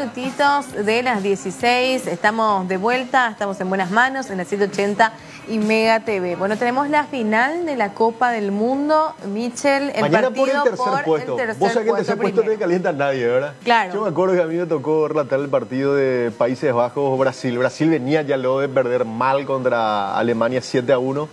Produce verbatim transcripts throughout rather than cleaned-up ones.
minutitos de las dieciséis. Estamos de vuelta, estamos en buenas manos en la ciento ochenta y Mega T V. Bueno, tenemos la final de la Copa del Mundo. Michel, el mañana partido por el tercer por puesto. El tercer Vos sabés que el tercer puesto puesto no le calienta a nadie, ¿verdad? Claro. Yo me acuerdo que a mí me tocó relatar el partido de Países Bajos Brasil. Brasil venía ya luego de perder mal contra Alemania siete a uno.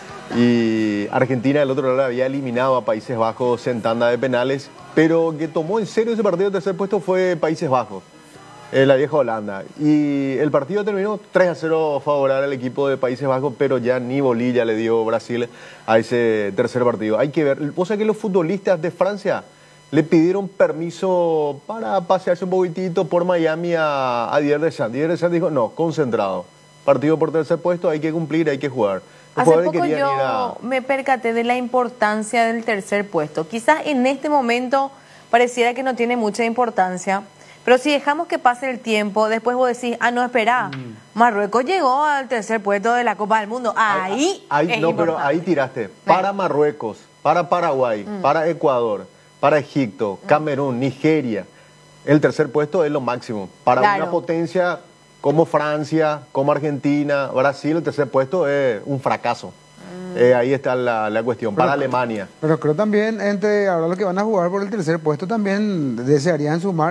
Y Argentina del otro lado había eliminado a Países Bajos en tanda de penales, pero que tomó en serio ese partido de tercer puesto fue Países Bajos, eh, la vieja Holanda. Y el partido terminó tres a cero favorable al equipo de Países Bajos, pero ya ni bolilla le dio Brasil a ese tercer partido. Hay que ver, o sea que los futbolistas de Francia le pidieron permiso para pasearse un poquitito por Miami a, a Didier Deschamps. Didier Deschamps dijo, no, concentrado. Partido por tercer puesto, hay que cumplir, hay que jugar. Hace poco yo a... me percaté de la importancia del tercer puesto. Quizás en este momento pareciera que no tiene mucha importancia, pero si dejamos que pase el tiempo, después vos decís, ah, no, espera, mm. Marruecos llegó al tercer puesto de la Copa del Mundo. Ahí, ahí es No, importante. Pero ahí tiraste. Para Marruecos, para Paraguay, mm. para Ecuador, para Egipto, Camerún, Nigeria, el tercer puesto es lo máximo. Para claro. una potencia como Francia, como Argentina, Brasil, el tercer puesto es un fracaso. Mm. Eh, ahí está la, la cuestión. Pero, para Alemania. Pero creo también, entre ahora los que van a jugar por el tercer puesto, también desearían sumar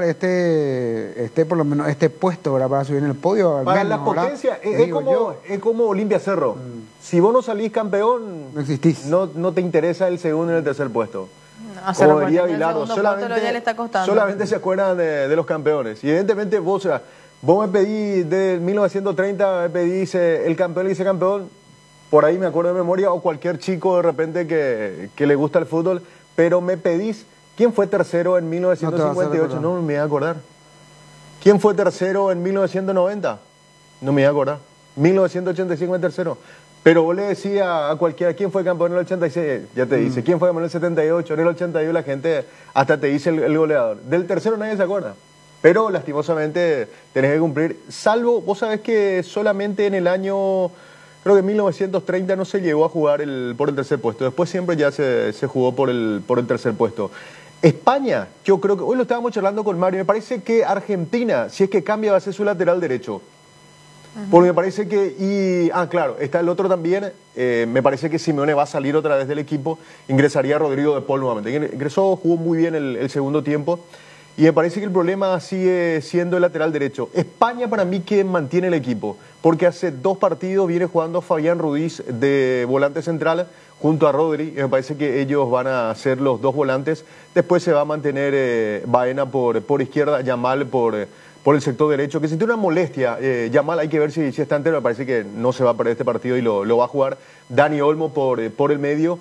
este, este por lo menos este puesto, ¿verdad? Para subir en el podio. Para menos, la potencia, es, es, como, es como Olimpia Cerro. Mm. Si vos no salís campeón, no existís. No, no te interesa el segundo y el tercer puesto. No, como diría Bilardo, solamente, solamente se acuerdan de, de los campeones. Y evidentemente vos... O sea, vos me pedís, de mil novecientos treinta, me pedís eh, el campeón y vicecampeón, por ahí me acuerdo de memoria, o cualquier chico de repente que, que le gusta el fútbol, pero me pedís, ¿quién fue tercero en mil novecientos cincuenta y ocho? No, no me voy a acordar. ¿Quién fue tercero en mil novecientos noventa? No me voy a acordar. mil novecientos ochenta y cinco en tercero. Pero vos le decías a cualquiera, ¿quién fue campeón en el ochenta y seis? Ya te dice. Mm. ¿Quién fue campeón en el setenta y ocho? En el ochenta y uno la gente hasta te dice el, el goleador. Del tercero nadie se acuerda. Pero lastimosamente tenés que cumplir, salvo, vos sabés que solamente en el año, creo que mil novecientos treinta no se llegó a jugar el, por el tercer puesto, después siempre ya se, se jugó por el, por el tercer puesto. España, yo creo que, hoy lo estábamos charlando con Mario, me parece que Argentina, si es que cambia, va a ser su lateral derecho. Uh-huh. Porque me parece que, y, ah, claro, está el otro también, eh, me parece que Simeone va a salir otra vez del equipo, ingresaría Rodrigo de Paul nuevamente. Ingresó, jugó muy bien el, el segundo tiempo. Y me parece que el problema sigue siendo el lateral derecho. España para mí que mantiene el equipo, porque hace dos partidos viene jugando Fabián Ruiz de volante central junto a Rodri, y me parece que ellos van a ser los dos volantes. Después se va a mantener eh, Baena por, por izquierda, Yamal por, eh, por el sector derecho, que si tiene una molestia, eh, Yamal hay que ver si, si está entero, me parece que no se va a perder este partido y lo, lo va a jugar. Dani Olmo por, eh, por el medio.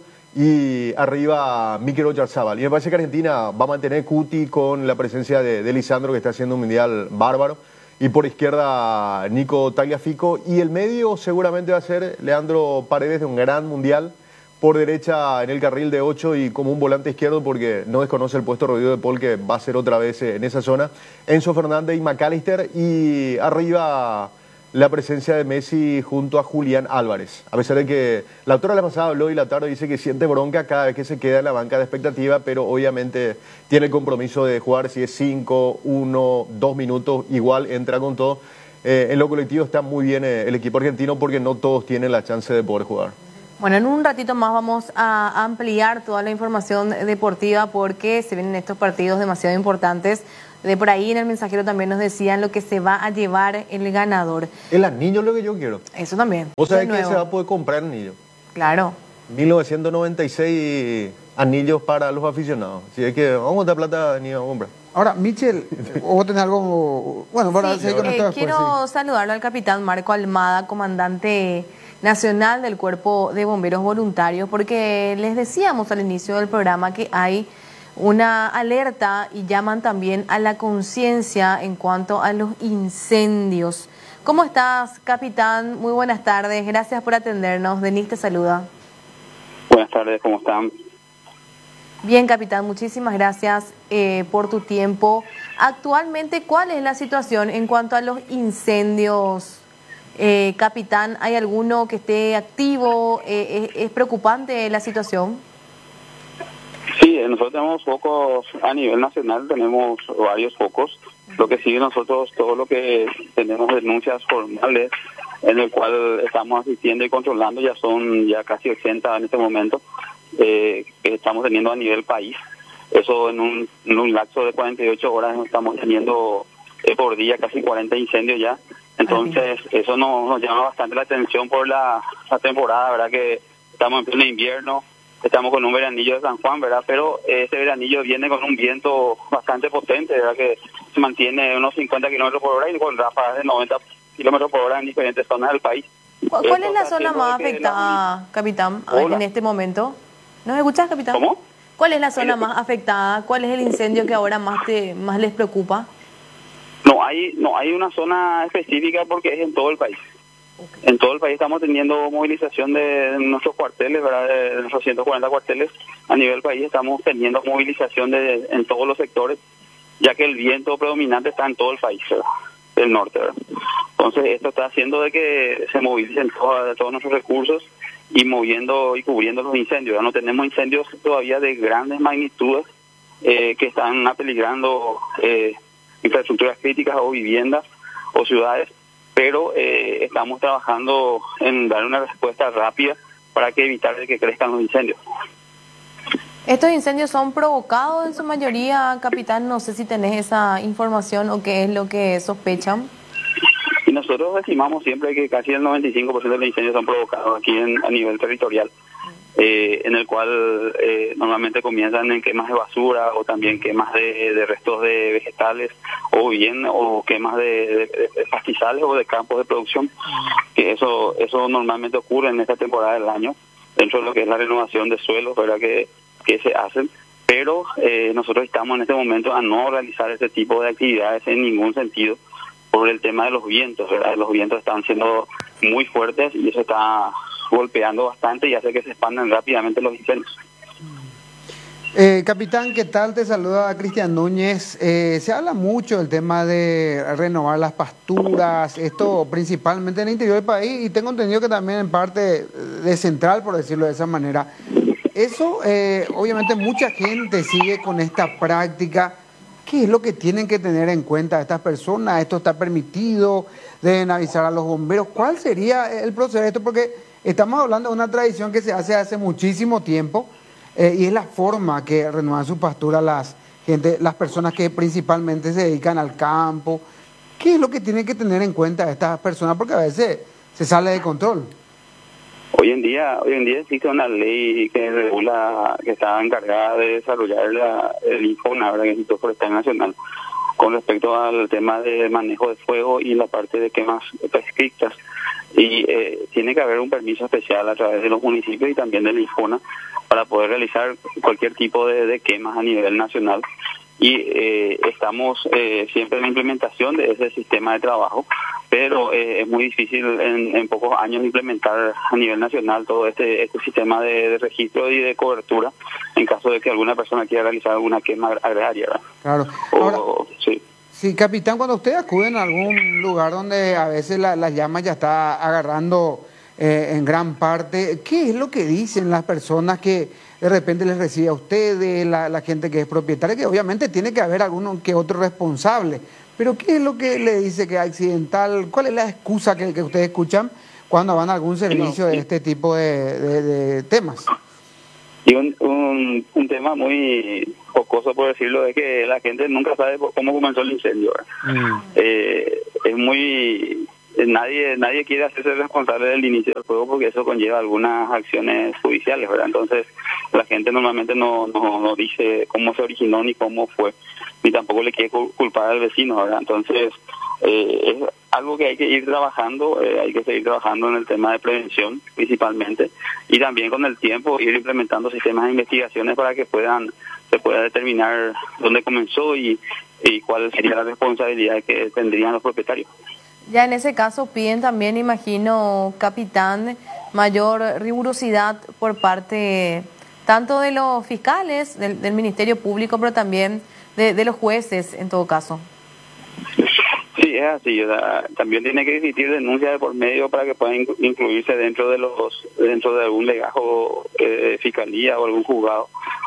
Y arriba Mikel Oyarzabal. Y me parece que Argentina va a mantener Cuti con la presencia de, de Lisandro, que está haciendo un mundial bárbaro. Y por izquierda Nico Tagliafico. Y el medio seguramente va a ser Leandro Paredes, de un gran mundial. Por derecha en el carril de ocho y como un volante izquierdo, porque no desconoce el puesto Rodrigo de Paul, que va a ser otra vez en esa zona. Enzo Fernández y McAllister. Y arriba la presencia de Messi junto a Julián Álvarez. A pesar de que la autora la pasada habló y la tarde dice que siente bronca cada vez que se queda en la banca de expectativa, pero obviamente tiene el compromiso de jugar, si es cinco, uno, dos minutos, igual entra con todo. Eh, en lo colectivo está muy bien eh, el equipo argentino porque no todos tienen la chance de poder jugar. Bueno, en un ratito más vamos a ampliar toda la información deportiva porque se vienen estos partidos demasiado importantes. De por ahí en el mensajero también nos decían lo que se va a llevar el ganador. El anillo es lo que yo quiero. Eso también. ¿Vos sabés que se va a poder comprar anillo? Claro. mil novecientos noventa y seis anillos para los aficionados. Así es que vamos a dar plata ni vamos a comprar. Ahora, Michel, vos tenés algo... Bueno, para sí, seguir con eh, esto después, quiero sí. saludarlo al capitán Marco Almada, comandante nacional del Cuerpo de Bomberos Voluntarios, porque les decíamos al inicio del programa que hay una alerta y llaman también a la conciencia en cuanto a los incendios. ¿Cómo estás, capitán? Muy buenas tardes, gracias por atendernos. Denise te saluda. Buenas tardes, ¿cómo están? Bien, capitán, muchísimas gracias eh, por tu tiempo. Actualmente, ¿cuál es la situación en cuanto a los incendios, eh, capitán? ¿Hay alguno que esté activo? Eh, ¿es, es preocupante la situación? Sí, Eh, nosotros tenemos focos a nivel nacional, tenemos varios focos. Lo que sigue nosotros, todo lo que tenemos denuncias formales en el cual estamos asistiendo y controlando, ya son ya casi ochenta en este momento, eh, que estamos teniendo a nivel país. Eso en un, en un lapso de cuarenta y ocho horas estamos teniendo eh, por día casi cuarenta incendios ya. Entonces eso nos, nos llama bastante la atención por la, la temporada, ¿verdad? Que estamos en pleno invierno, estamos con un veranillo de San Juan, ¿verdad? Pero ese veranillo viene con un viento bastante potente, ¿verdad? Que se mantiene unos cincuenta kilómetros por hora y con ráfagas de noventa kilómetros por hora en diferentes zonas del país. ¿Cuál Esto es la zona más afectada, la... capitán, Hola. en este momento? ¿Nos escuchas, capitán? ¿Cómo? ¿Cuál es la zona más afectada? ¿Cuál es el incendio que ahora más te más les preocupa? No hay no hay una zona específica porque es en todo el país. Okay. En todo el país estamos teniendo movilización de nuestros cuarteles, ¿verdad? De nuestros ciento cuarenta cuarteles a nivel país estamos teniendo movilización de en todos los sectores, ya que el viento predominante está en todo el país, ¿verdad? Del norte, ¿verdad? Entonces esto está haciendo de que se movilicen todos, todos nuestros recursos y moviendo y cubriendo los incendios. Ya no tenemos incendios todavía de grandes magnitudes eh, que están apeligrando eh, infraestructuras críticas o viviendas o ciudades, pero eh, estamos trabajando en dar una respuesta rápida para que evitar que crezcan los incendios. ¿Estos incendios son provocados en su mayoría, capitán? No sé si tenés esa información o qué es lo que sospechan. Y nosotros estimamos siempre que casi el noventa y cinco por ciento de los incendios son provocados aquí en, a nivel territorial, eh, en el cual eh, normalmente comienzan en quemas de basura o también quemas de, de restos de vegetales o bien o quemas de, de, de pastizales o de campos de producción, que eso eso normalmente ocurre en esta temporada del año, dentro de lo que es la renovación de suelos, ¿verdad? que que se hacen, pero eh, nosotros estamos en este momento a no realizar este tipo de actividades en ningún sentido por el tema de los vientos, ¿verdad? Los vientos están siendo muy fuertes y eso está golpeando bastante y hace que se expandan rápidamente los incendios. Eh, capitán, ¿qué tal? Te saluda Cristian Núñez. Eh, se habla mucho del tema de renovar las pasturas, esto principalmente en el interior del país, y tengo entendido que también en parte de central, por decirlo de esa manera. Eso, eh, obviamente mucha gente sigue con esta práctica. ¿Qué es lo que tienen que tener en cuenta estas personas? ¿Esto está permitido? ¿Deben avisar a los bomberos? ¿Cuál sería el proceso de esto? Porque estamos hablando de una tradición que se hace hace muchísimo tiempo eh, y es la forma que renuevan su pastura las, gente, las personas que principalmente se dedican al campo. ¿Qué es lo que tienen que tener en cuenta estas personas? Porque a veces se sale de control. Hoy en día, hoy en día existe una ley que regula, que está encargada de desarrollar la, el INFONA, ¿verdad? El Instituto Forestal Nacional, con respecto al tema de manejo de fuego y la parte de quemas prescritas. Y eh, tiene que haber un permiso especial a través de los municipios y también del INFONA para poder realizar cualquier tipo de, de quemas a nivel nacional. Y eh, estamos eh, siempre en la implementación de ese sistema de trabajo, pero eh, es muy difícil en, en pocos años implementar a nivel nacional todo este este sistema de, de registro y de cobertura en caso de que alguna persona quiera realizar alguna quema agraria, ¿verdad? Claro. Ahora, o, sí. sí, capitán, cuando usted acude en algún lugar donde a veces la, las llamas ya está agarrando eh, en gran parte, ¿qué es lo que dicen las personas que de repente les recibe a ustedes, la, la gente que es propietaria, que obviamente tiene que haber alguno que otro responsable? Pero ¿qué es lo que le dice que es accidental? ¿Cuál es la excusa que, que ustedes escuchan cuando van a algún servicio de este tipo de, de, de temas? Y un, un, un tema muy jocoso, por decirlo, es que la gente nunca sabe cómo comenzó el incendio. Mm. Eh, es muy... Nadie nadie quiere hacerse responsable del inicio del fuego porque eso conlleva algunas acciones judiciales, ¿verdad? Entonces la gente normalmente no, no, no dice cómo se originó ni cómo fue, ni tampoco le quiere culpar al vecino, ¿verdad? Entonces eh, es algo que hay que ir trabajando, eh, hay que seguir trabajando en el tema de prevención principalmente y también con el tiempo ir implementando sistemas de investigaciones para que puedan se pueda determinar dónde comenzó y, y cuál sería la responsabilidad que tendrían los propietarios. Ya en ese caso piden también, imagino, capitán, mayor rigurosidad por parte tanto de los fiscales, del, del Ministerio Público, pero también de, de los jueces, en todo caso. Sí, es así. O sea, también tiene que existir denuncia de por medio para que puedan incluirse dentro de los dentro de algún legajo eh, de fiscalía o algún juzgado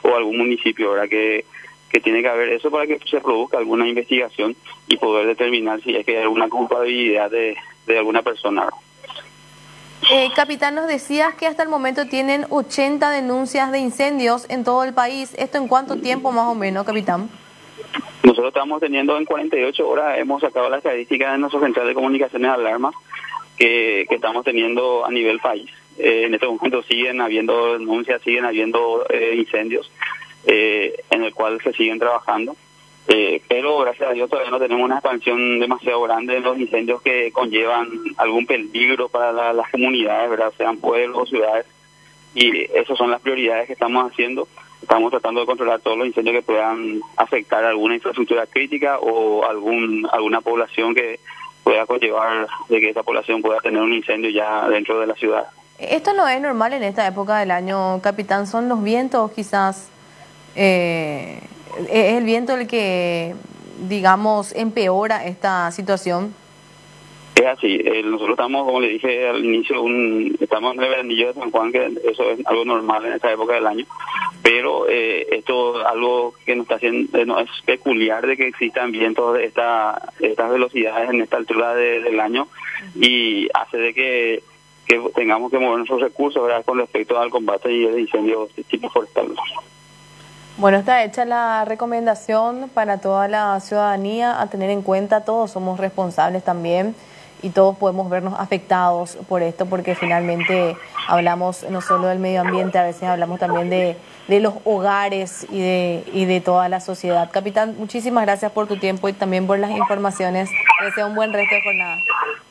o algún municipio, ¿verdad? Que, que tiene que haber eso para que se produzca alguna investigación y poder determinar si es que hay alguna culpabilidad de, de alguna persona, ¿verdad? Eh, capitán, nos decías que hasta el momento tienen ochenta denuncias de incendios en todo el país. ¿Esto en cuánto tiempo más o menos, capitán? Nosotros estamos teniendo en cuarenta y ocho horas, hemos sacado la estadística de nuestra central de comunicaciones de alarma que, que estamos teniendo a nivel país. Eh, en este momento siguen habiendo denuncias, siguen habiendo eh, incendios eh, en el cual se siguen trabajando. Eh, pero gracias a Dios todavía no tenemos una expansión demasiado grande de los incendios que conllevan algún peligro para la, las comunidades, ¿verdad? Sean pueblos o ciudades, y esas son las prioridades que estamos haciendo. Estamos tratando de controlar todos los incendios que puedan afectar alguna infraestructura crítica o algún alguna población que pueda conllevar de que esa población pueda tener un incendio ya dentro de la ciudad. Esto no es normal en esta época del año, capitán. Son los vientos quizás... Eh... ¿Es el viento el que, digamos, empeora esta situación? Es así. Eh, nosotros estamos, como le dije al inicio, un, estamos en el veranillo de San Juan, que eso es algo normal en esta época del año. Pero eh, esto es algo que nos está haciendo, no es peculiar de que existan vientos de esta, estas velocidades en esta altura de, del año, y hace de que, que tengamos que mover nuestros recursos, ¿verdad?, con respecto al combate y el incendio de tipo forestal. Bueno, está hecha la recomendación para toda la ciudadanía a tener en cuenta. Todos somos responsables también y todos podemos vernos afectados por esto, porque finalmente hablamos no solo del medio ambiente, a veces hablamos también de, de los hogares y de, y de toda la sociedad. Capitán, muchísimas gracias por tu tiempo y también por las informaciones. Deseo un buen resto de jornada.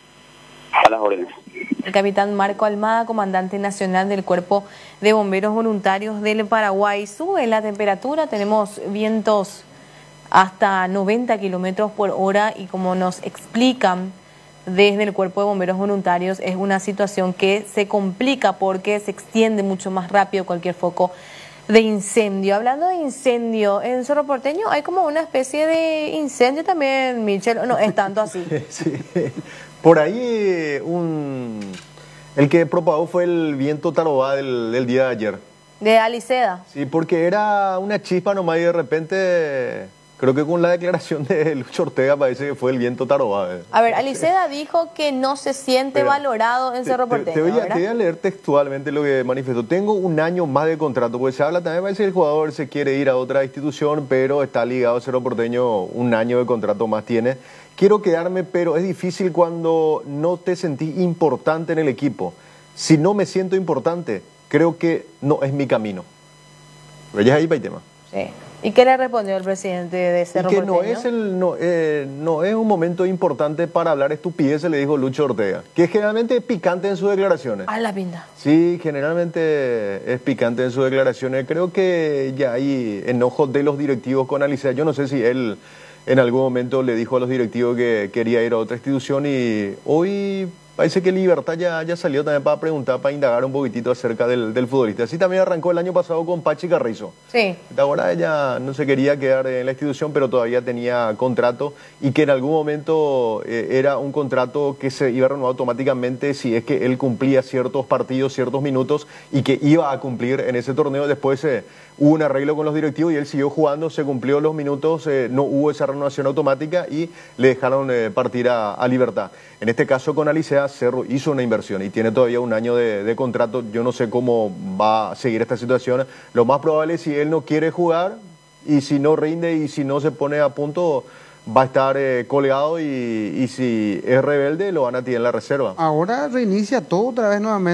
A las órdenes. El capitán Marco Almada, comandante nacional del Cuerpo de Bomberos Voluntarios del Paraguay. Sube la temperatura, tenemos vientos hasta noventa kilómetros por hora y como nos explican desde el Cuerpo de Bomberos Voluntarios, es una situación que se complica porque se extiende mucho más rápido cualquier foco de incendio. Hablando de incendio, en Cerro Porteño hay como una especie de incendio también, Michelle, no es tanto así. Sí. Por ahí un el que propagó fue el viento tarobá del, del día de ayer. De Aliceda. Sí, porque era una chispa nomás y de repente, creo que con la declaración de Lucho Ortega parece que fue el viento tarobá. A ver, Aliceda dijo que no se siente Pero, valorado en Cerro Porteño. Te, te, voy a, te voy a leer textualmente lo que manifestó. Tengo un año más de contrato, porque se habla también, parece que el jugador se quiere ir a otra institución, pero está ligado a Cerro Porteño, un año de contrato más tiene. Quiero quedarme, pero es difícil cuando no te sentís importante en el equipo. Si no me siento importante, creo que no es mi camino. ¿Veis ahí, Paitema? Sí. ¿Y qué le respondió el presidente de Cerro y que Porteño? no es, el, no, eh, no es un momento importante para hablar estupideces, le dijo Lucho Ortega, que es generalmente picante en sus declaraciones. A la pinta. Sí, generalmente es picante en sus declaraciones. Creo que ya hay enojos de los directivos con Alicea. Yo no sé si él en algún momento le dijo a los directivos que quería ir a otra institución y hoy parece que Libertad ya, ya salió también para preguntar, para indagar un poquitito acerca del, del futbolista. Así también arrancó el año pasado con Pachi Carrizo. Sí. Ahora ella no se quería quedar en la institución, pero todavía tenía contrato y que en algún momento eh, era un contrato que se iba a renovar automáticamente si es que él cumplía ciertos partidos, ciertos minutos y que iba a cumplir en ese torneo. Después eh, hubo un arreglo con los directivos y él siguió jugando, se cumplió los minutos, eh, no hubo esa renovación automática y le dejaron eh, partir a, a Libertad. En este caso con Alicea, Cerro hizo una inversión y tiene todavía un año de, de contrato. Yo no sé cómo va a seguir esta situación. Lo más probable es si él no quiere jugar y si no rinde y si no se pone a punto, va a estar eh, colgado y, y si es rebelde lo van a tirar en la reserva. Ahora reinicia todo otra vez nuevamente.